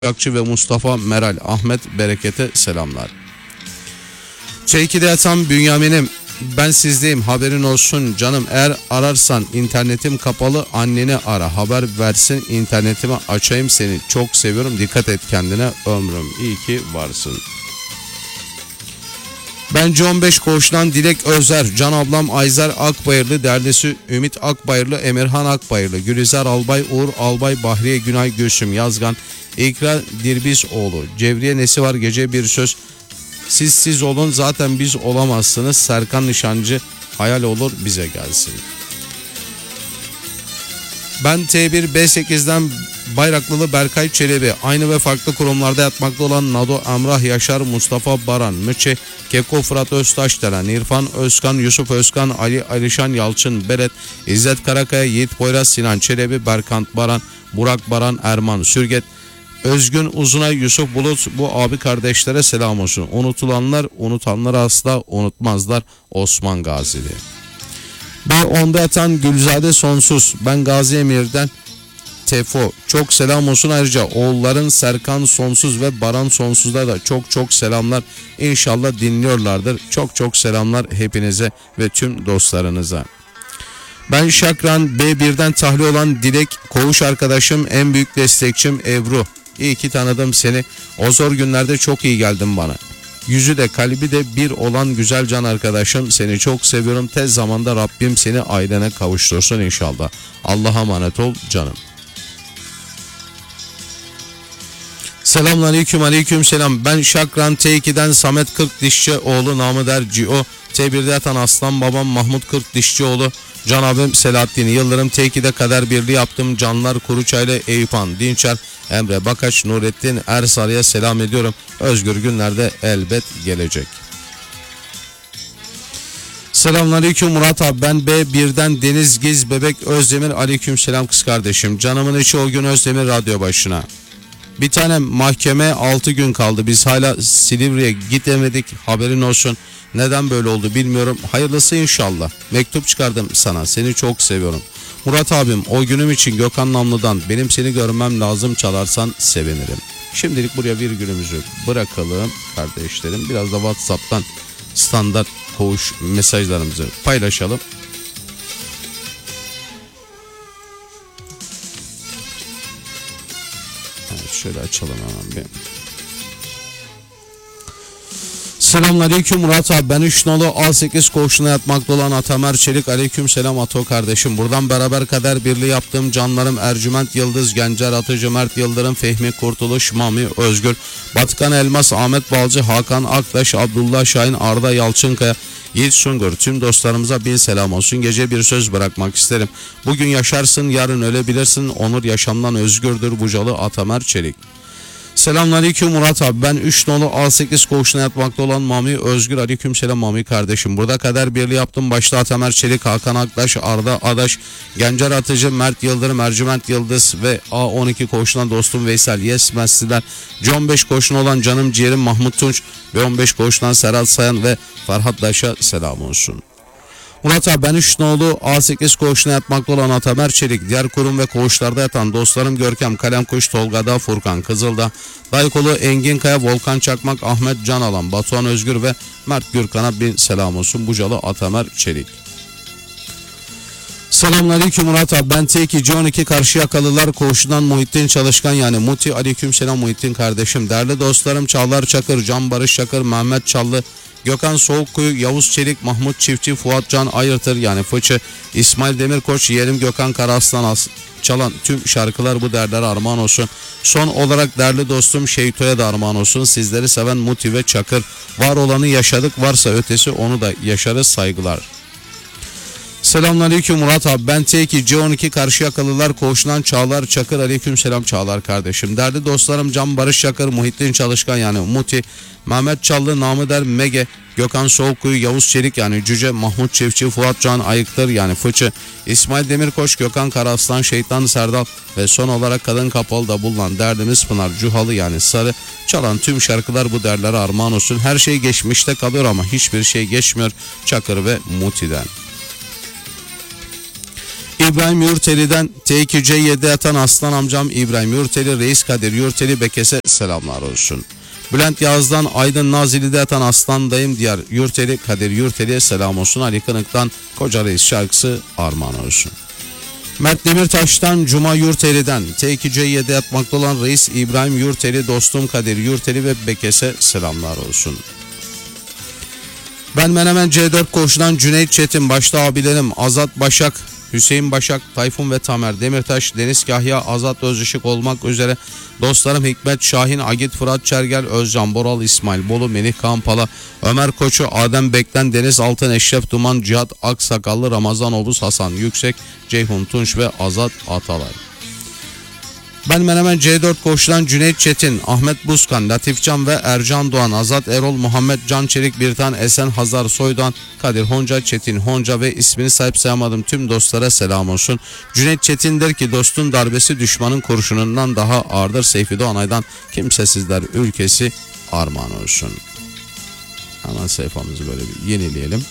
Akçı ve Mustafa Meral Ahmet Bereket'e selamlar. Ç2'de yatan Bünyamin'im, ben sizdeyim, haberin olsun canım. Eğer ararsan internetim kapalı, anneni ara, haber versin, internetimi açayım, seni çok seviyorum, dikkat et kendine ömrüm, iyi ki varsın. Bence 15 koğuştan Dilek Özer, Can ablam Ayzer Akbayırlı, derdesi Ümit Akbayırlı, Emirhan Akbayırlı, Gülizar Albay, Uğur Albay, Bahriye Günay Gülsüm Yazgan, İkra Dirbizoğlu, Cevriye Nesi var gece bir söz, siz olun zaten biz olamazsınız, Serkan Nişancı, hayal olur bize gelsin. Ben T1 B8'den Bayraklılı Berkay Çelebi, aynı ve farklı kurumlarda yatmakta olan Nado Emrah Yaşar, Mustafa Baran, Müçe, Keko Fırat Öztaşdelen, İrfan Özkan, Yusuf Özkan, Ali Alişan Yalçın Beret, İzzet Karakaya, Yiğit Poyraz, Sinan Çelebi, Berkant Baran, Burak Baran, Erman Sürget, Özgün Uzunay, Yusuf Bulut, bu abi kardeşlere selam olsun. Unutulanlar unutanları asla unutmazlar. Osman Gazili. B10'da yatan Gülzade Sonsuz, ben Gazi Emir'den Tefo, çok selam olsun. Ayrıca oğulların Serkan Sonsuz ve Baran Sonsuz'da da çok selamlar. İnşallah dinliyorlardır. Çok selamlar hepinize ve tüm dostlarınıza. Ben Şakran B1'den tahliye olan Dilek, koğuş arkadaşım, en büyük destekçim Ebru. İyi ki tanıdım seni. O zor günlerde çok iyi geldin bana. Yüzü de kalbi de bir olan güzel can arkadaşım, seni çok seviyorum. Tez zamanda Rabbim seni ailene kavuştursun inşallah. Allah'a emanet ol canım. Selamünaleyküm, aleyküm selam. Ben Şakran T2'den Samet 40 Dişçioğlu, namı der Cio. T1'de yatan Aslan babam Mahmut 40 Dişçioğlu, Can abim Selahattin Yıldırım. T2'de kader birliği yaptım. Canlar Kuruçaylı, Eyüphan Dinçer, Emre Bakaç, Nurettin Ersarı'ya selam ediyorum. Özgür günlerde elbet gelecek. Selamünaleyküm Murat abi, ben B1'den Deniz Giz Bebek Özdemir, aleyküm selam kız kardeşim. Canımın içi o gün Özdemir radyo başına. Bir tane mahkeme 6 gün kaldı, biz hala Silivri'ye gidemedik, haberin olsun. Neden böyle oldu bilmiyorum, hayırlısı inşallah. Mektup çıkardım sana, seni çok seviyorum. Murat abim, o günüm için Gökhan Namlı'dan benim seni görmem lazım çalarsan sevinirim. Şimdilik buraya virgülümüzü bırakalım kardeşlerim. Biraz da WhatsApp'tan standart koğuş mesajlarımızı paylaşalım. Evet, şöyle açalım hemen bir. Selamünaleyküm Murat abi, ben 3 nolu A8 koğuşuna yatmakta olan Atamer Çelik, aleyküm selam Ato kardeşim. Buradan beraber kader birliği yaptığım canlarım Ercüment Yıldız, Gencer Atıcı, Mert Yıldırım, Fehmi Kurtuluş, Mami Özgür, Batıkan Elmas, Ahmet Balcı, Hakan Aktaş, Abdullah Şahin, Arda Yalçınkaya, Yiğit Sungur, tüm dostlarımıza bin selam olsun. Gece bir söz bırakmak isterim. Bugün yaşarsın, yarın ölebilirsin. Onur yaşamdan özgürdür. Bucalı Atamer Çelik. Selamünaleyküm Murat abi, ben 3 nolu A8 koğuşuna yatmakta olan Mami Özgür, aleyküm selam Mami kardeşim. Burada kader birliği yaptım. Başta Atamer Çelik, Hakan Aktaş, Arda Adaş, Gencer Atıcı, Mert Yıldırım, Ercüment Yıldız ve A12 koğuşuna dostum Veysel Yesmezliler. C15 koğuşuna olan canım ciğerim Mahmut Tunç ve 15 koğuşundan Serhat Sayan ve Ferhat Daş'a selam olsun. Murat abi, ben 3 nolu A8 koğuşuna yatmakta olan Atamer Çelik, diğer kurum ve koğuşlarda yatan dostlarım Görkem Kalemkuş, Tolga'da, Furkan Kızıl'da, Daykolu Engin Kaya, Volkan Çakmak, Ahmet Canalan, Batuhan Özgür ve Mert Gürkan'a bin selam olsun. Bucalı Atamer Çelik. Selamünaleyküm Murat abi, ben T2 C12 Karşıyakalılar koğuşundan Muhittin Çalışkan, yani Muti, aleyküm selam Muhittin kardeşim. Değerli dostlarım Çağlar Çakır, Can Barış Çakır, Mehmet Çallı, Gökhan Soğukkuyu, Yavuz Çelik, Mahmut Çiftçi, Fuat Can Ayırtır, yani Fıçı, İsmail Demirkoç, yeğenim Gökhan Karaslan çalan tüm şarkılar bu derlere armağan olsun. Son olarak değerli dostum Şeyto'ya da armağan olsun. Sizleri seven Muti ve Çakır, var olanı yaşadık, varsa ötesi onu da yaşarız, saygılar. Selamünaleyküm Murat abi, ben T2 C12 Karşıyakalılar koğuşundan Çağlar Çakır, aleyküm selam Çağlar kardeşim. Değerli dostlarım Can Barış Çakır, Muhittin Çalışkan, yani Muti, Mehmet Çallı, namı der Mege, Gökhan Soğukkuyu, Yavuz Çelik, yani Cüce, Mahmut Çiftçi, Fuat Can Ayıktır, yani Fıçı, İsmail Demirkoç, Gökhan Karaslan, Şeytan Serdal ve son olarak Kadın Kapalı'da bulunan derdimiz Pınar Cuhalı, yani Sarı, çalan tüm şarkılar bu derlere armağan olsun. Her şey geçmişte kalıyor ama hiçbir şey geçmiyor Çakır ve Muti'den. İbrahim Yurteli'den T2C7 yatan aslan amcam İbrahim Yurteli, Reis Kadir Yurteli Bekes'e selamlar olsun. Bülent Yağız'dan Aydın Nazilli'de yatan aslan dayım Diyar Yurteli Kadir Yurteli'ye selam olsun. Ali Kınık'tan Koca Reis şarkısı armağan olsun. Mert Demirtaş'tan Cuma Yurteli'den T2C7 yatmakta olan Reis İbrahim Yurteli, dostum Kadir Yurteli ve Bekes'e selamlar olsun. Ben Menemen C4 koğuşundan Cüneyt Çetin, başta abilerim Azat Başak, Hüseyin Başak, Tayfun ve Tamer Demirtaş, Deniz Kahya, Azat Özışık olmak üzere dostlarım Hikmet Şahin, Agit Fırat Çergel, Özcan Boral, İsmail Bolu, Melih Kampala, Ömer Koçu, Adem Bekten, Deniz Altın, Eşref Duman, Cihat Aksakallı, Ramazan Obuz, Hasan Yüksek, Ceyhun Tunç ve Azat Atalay. Ben Menemen C4 koğuşundan Cüneyt Çetin, Ahmet Buzkan, Latifcan ve Ercan Doğan, Azat Erol, Muhammed Can Çelik, Birtan Esen, Hazar Soydan, Kadir Honca, Çetin Honca ve ismini sahip sayamadığım tüm dostlara selam olsun. Cüneyt Çetin der ki dostun darbesi düşmanın kurşunundan daha ağırdır. Seyfi Doğanay'dan Kimsesizler Ülkesi armağan olsun. Hemen sayfamızı böyle bir yenileyelim.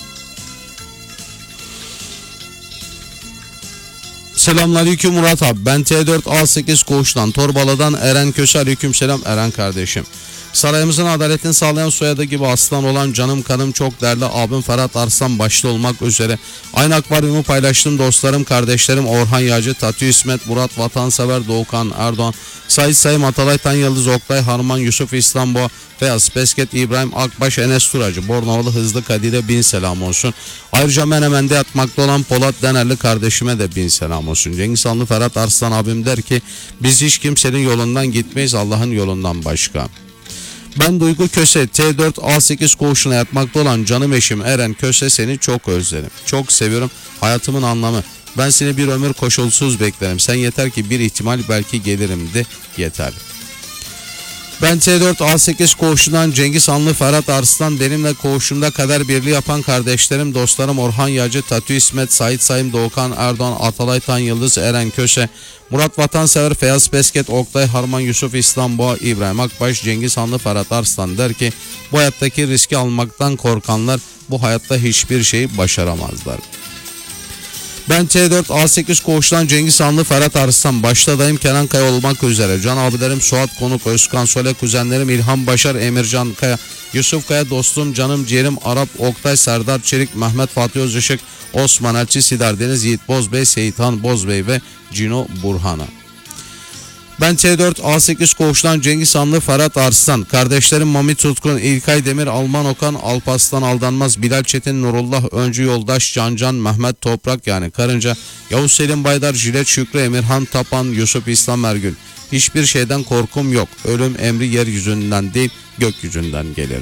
Selamünaleyküm Murat abi. Ben T4A8 koğuştan Torbalı'dan Eren Köse, aleykümselam Eren kardeşim. Sarayımızın adaletini sağlayan soyadı gibi aslan olan canım kanım çok değerli abim Ferhat Arslan başta olmak üzere aynı akvaryumu paylaştığım dostlarım kardeşlerim Orhan Yağcı, Tatü İsmet, Murat Vatansever, Doğukan Erdoğan, Sait Sayım, Atalay Tan Yıldız, Oktay Harman, Yusuf İstanbul, Feyyaz Pesket, İbrahim Akbaş, Enes Turacı, Bornovalı Hızlı Kadir'e bin selam olsun. Ayrıca Menemen'de yatmakta olan Polat Denerli kardeşime de bin selam olsun. Cengiz Hanlı Ferhat Arslan abim der ki biz hiç kimsenin yolundan gitmeyiz, Allah'ın yolundan başka. Ben Duygu Köse, T4A8 koğuşuna yatmakta olan canım eşim Eren Köse, seni çok özledim. Çok seviyorum, hayatımın anlamı. Ben seni bir ömür koşulsuz beklerim. Sen yeter ki bir ihtimal belki gelirim de yeter. Ben T4A8 koğuşundan Cengiz Hanlı Ferhat Arslan, benimle koğuşumda kader birliği yapan kardeşlerim, dostlarım Orhan Yağcı, Tatü İsmet, Sait Sayım, Doğukan Erdoğan, Atalay Tan Yıldız, Eren Köse, Murat Vatansever, Feyyaz Pesket, Oktay Harman, Yusuf İstanbul, İbrahim Akbaş, Cengiz Hanlı Ferhat Arslan der ki bu hayattaki riski almaktan korkanlar bu hayatta hiçbir şeyi başaramazlar. Ben T4A8 koğuştan Cengiz Hanlı Ferhat Arslan, başta dayım Kenan Kaya olmak üzere can abilerim Suat Konuk, Özkan Sole, kuzenlerim İlhan Başar, Emircan Kaya, Yusuf Kaya, dostum canım ciğerim Arap Oktay, Serdar Çelik, Mehmet Fatih Özışık, Osman Elçi, Sidar Deniz, Yiğit Bozbey, Seyitan Bozbey ve Cino Burhan'a. Ben T4A8 koğuştan Cengiz Hanlı Ferhat Arslan, kardeşlerim Mami Tutkun, İlkay Demir, Alman Okan, Alpaslan Aldanmaz, Bilal Çetin, Nurullah Öncü Yoldaş, Cancan, Mehmet Toprak yani Karınca, Yavuz Selim Baydar, Jilet Şükrü, Emirhan Tapan, Yusuf İslam Ergül. Hiçbir şeyden korkum yok. Ölüm emri yeryüzünden değil gökyüzünden gelir.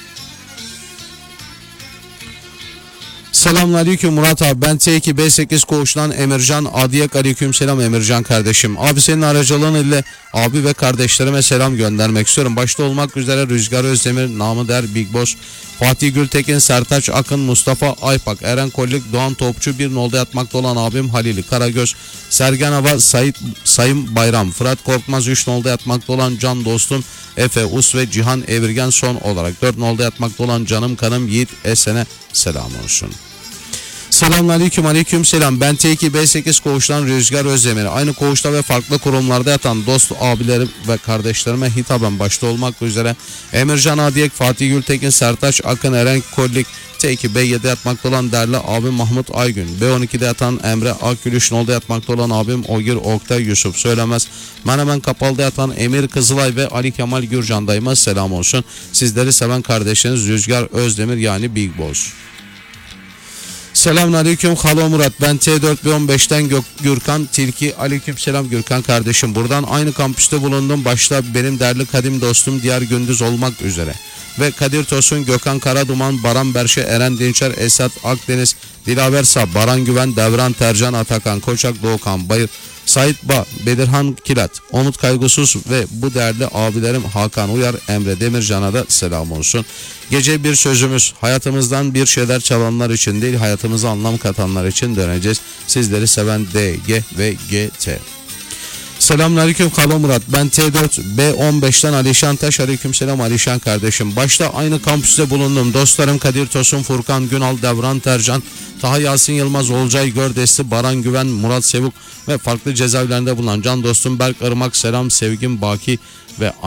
Selamünaleyküm Murat abi. Ben T2B8 koğuştan Emircan Adiyek, aleykümselam Emircan kardeşim. Abi senin aracılığın ile abi ve kardeşlerime selam göndermek istiyorum. Başta olmak üzere Rüzgar Özdemir, namı der Big Boss, Fatih Gültekin, Sertaç Akın, Mustafa Aypak, Eren Kollik, Doğan Topçu, bir nolda yatmakta olan abim Halil Karagöz, Sergen Hava, Sayın Bayram, Fırat Korkmaz, 3 nolda yatmakta olan can dostum Efe Us ve Cihan Evirgen, son olarak 4 nolda yatmakta olan canım kanım Yiğit Esen'e selam olsun. Selamünaleyküm, aleykümselam. Ben T2B8 koğuştan Rüzgar Özdemir. Aynı koğuşta ve farklı kurumlarda yatan dost abilerim ve kardeşlerime hitaben başta olmak üzere Emircan Adiyek, Fatih Gültekin, Sertaç Akın, Eren Kollik, T2B7'de yatmakta olan değerli abim Mahmut Aygün, B12'de yatan Emre Akgülüş, Nol'da yatmakta olan abim Ogir Oktay Yusuf Söylemez, Menemen Kapalı'da yatan Emir Kızılay ve Ali Kemal Gürcan dayıma selam olsun. Sizleri seven kardeşiniz Rüzgar Özdemir yani Big Boss. Selamünaleyküm Halo Murat. Ben T4B15'ten Gürkan Tilki. Aleykümselam Gürkan kardeşim. Buradan aynı kampüste bulundum. Başta benim değerli kadim dostum Diyar Gündüz olmak üzere. Ve Kadir Tosun, Gökhan Karaduman, Baran Berşe, Eren Dinçer, Esat Akdeniz, Dilaver Sab, Baran Güven, Devran Tercan, Atakan Koçak, Doğukan Bayır, Sait Ba, Bedirhan Kilat, Umut Kaygusuz ve bu değerli abilerim Hakan Uyar, Emre Demircan'a da selam olsun. Gece bir sözümüz, hayatımızdan bir şeyler çalanlar için değil, hayatımıza anlam katanlar için döneceğiz. Sizleri seven DG ve GT. Selamünaleyküm Kalo Murat. Ben T4 B15'ten Alişan Taş. Aleykümselam Alişan kardeşim. Başta aynı kampüste bulundum. Dostlarım Kadir Tosun, Furkan Günal, Devran Tercan, Taha Yasin Yılmaz, Olcay Gördesli, Baran Güven, Murat Sevuk ve farklı cezaevlerinde bulunan can dostum Berk Irmak, selam, sevgim, Baki ve